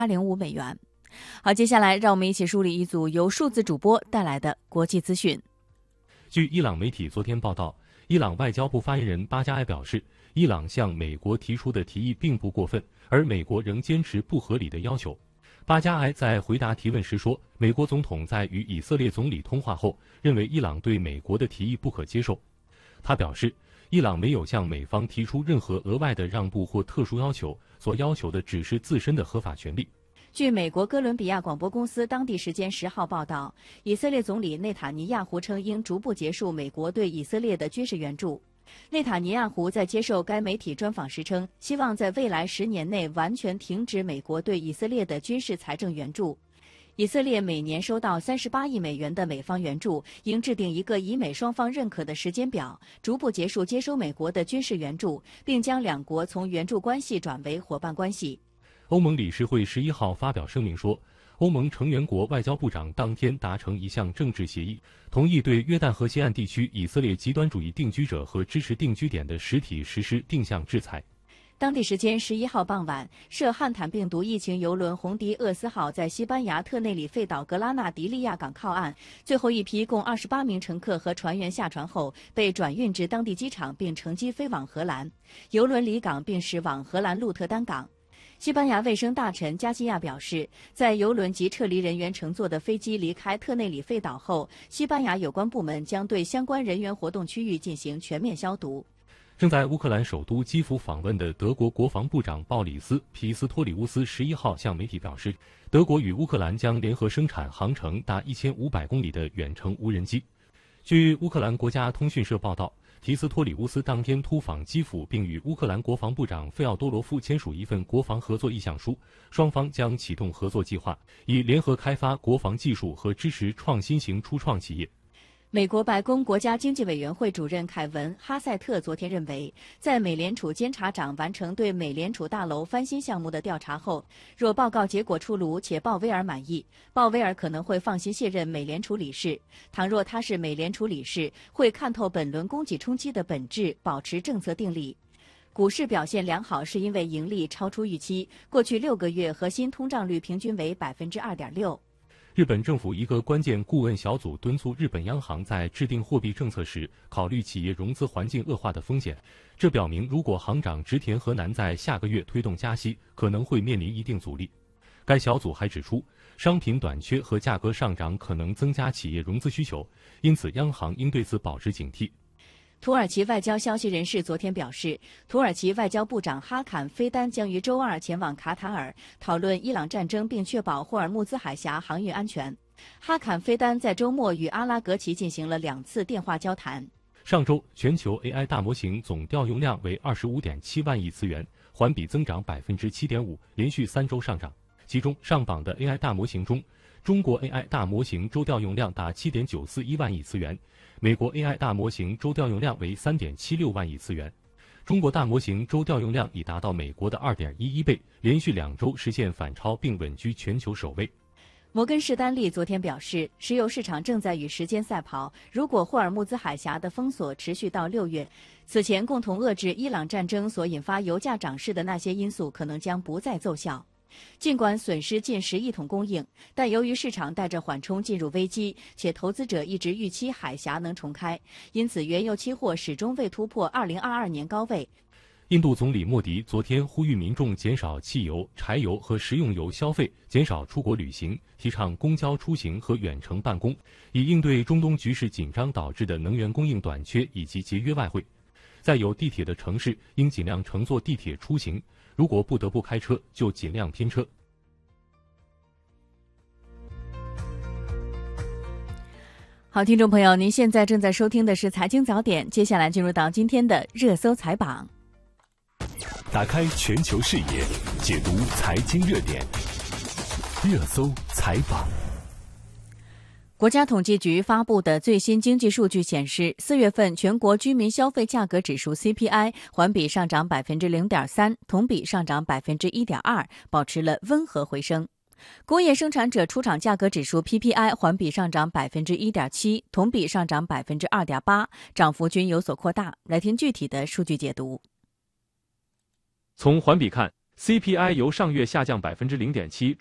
$805。好，接下来让我们一起梳理一组由数字主播带来的国际资讯。 据伊朗媒体昨天报道，伊朗外交部发言人巴加埃表示，伊朗向美国提出的提议并不过分，而美国仍坚持不合理的要求。巴加埃在回答提问时说，美国总统在与以色列总理通话后，认为伊朗对美国的提议不可接受。他表示，伊朗没有向美方提出任何额外的让步或特殊要求，所要求的只是自身的合法权利。 据美国哥伦比亚广播公司当地时间10号报道，以色列总理内塔尼亚胡称应逐步结束美国对以色列的军事援助。内塔尼亚胡在接受该媒体专访时称，希望在未来10年内完全停止美国对以色列的军事财政援助。以色列每年收到38亿美元的美方援助，应制定一个以美双方认可的时间表，逐步结束接收美国的军事援助，并将两国从援助关系转为伙伴关系。 欧盟理事会11号发表声明说，欧盟成员国外交部长当天达成一项政治协议，同意对约旦河西岸地区以色列极端主义定居者和支持定居点的实体实施定向制裁。 当地时间11号傍晚，涉汉坦病毒疫情邮轮红迪厄斯号在西班牙特内里费岛格拉纳迪利亚港靠岸，最后一批共28名乘客和船员下船后被转运至当地机场，并乘机飞往荷兰。邮轮离港并驶往荷兰鹿特丹港。西班牙卫生大臣加西亚表示，在邮轮及撤离人员乘坐的飞机离开特内里费岛后，西班牙有关部门将对相关人员活动区域进行全面消毒。 正在乌克兰首都基辅访问的德国国防部长鲍里斯·皮斯托里乌斯11号向媒体表示，德国与乌克兰将联合生产航程达1500公里的远程无人机。据乌克兰国家通讯社报道，皮斯托里乌斯当天突访基辅，并与乌克兰国防部长费奥多罗夫签署一份国防合作意向书，双方将启动合作计划，以联合开发国防技术和支持创新型初创企业。 美国白宫国家经济委员会主任凯文·哈塞特昨天认为，在美联储监察长完成对美联储大楼翻新项目的调查后，若报告结果出炉且鲍威尔满意，鲍威尔可能会放心卸任美联储理事。倘若他是美联储理事，会看透本轮供给冲击的本质，保持政策定力。股市表现良好是因为盈利超出预期，过去6个月核心通胀率平均为2.6%。 日本政府一个关键顾问小组敦促日本央行在制定货币政策时考虑企业融资环境恶化的风险。这表明，如果行长植田和男在下个月推动加息，可能会面临一定阻力。该小组还指出，商品短缺和价格上涨可能增加企业融资需求，因此央行应对此保持警惕。 土耳其外交消息人士昨天表示，土耳其外交部长哈坎菲丹将于周二前往卡塔尔讨论伊朗战争，并确保霍尔木兹海峡航运安全。哈坎菲丹在周末与阿拉格齐进行了2次电话交谈。 上周，全球 AI 大模型总调用量为25.7万亿次元，环比增长7.5%，连续3周上涨。其中上榜的 AI 大模型中，中国 AI 大模型周调用量达7.941万亿次元，美国 AI 大模型周调用量为3.76万亿次元。中国大模型周调用量已达到美国的2.11倍，连续2周实现反超，并稳居全球首位。 摩根士丹利昨天表示，石油市场正在与时间赛跑，如果霍尔木兹海峡的封锁持续到6月，此前共同遏制伊朗战争所引发油价涨势的那些因素可能将不再奏效。尽管损失近10亿桶供应，但由于市场带着缓冲进入危机，且投资者一直预期海峡能重开，因此原油期货始终未突破2022年高位。 印度总理莫迪昨天呼吁民众减少汽油、柴油和食用油消费，减少出国旅行，提倡公交出行和远程办公，以应对中东局势紧张导致的能源供应短缺以及节约外汇。在有地铁的城市，应尽量乘坐地铁出行。如果不得不开车，就尽量拼车。 好，听众朋友，您现在正在收听的是财经早点，接下来进入到今天的热搜财榜。 打开全球视野，解读财经热点，热搜财榜。 国家统计局发布的最新经济数据显示，4月份全国居民消费价格指数 CPI 环比上涨0.3%，同比上涨1.2%，保持了温和回升。工业生产者出厂价格指数 PPI 环比上涨1.7%，同比上涨2.8%，涨幅均有所扩大。来听具体的数据解读。 从环比看 CPI 由上月下降0.7%。